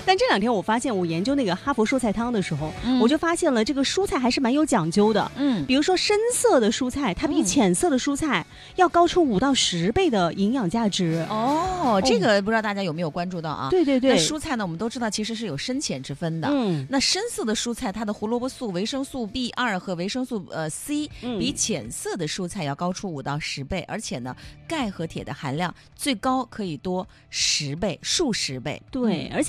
但这2天我发现，我研究那个哈佛蔬菜汤的时候，我就发现了这个蔬菜还是蛮有讲究的。比如说深色的蔬菜，它比浅色的蔬菜要高出5到10倍的营养价值。 这个不知道大家有没有关注到啊？ 对对对。 那蔬菜呢，我们都知道其实是有深浅之分的。那深色的蔬菜，它的胡萝卜素、维生素 B2 和维生素C 比浅色的蔬菜要高出5到10倍，而且呢，钙和铁的含量最高可以多10倍、数十倍。 对，而且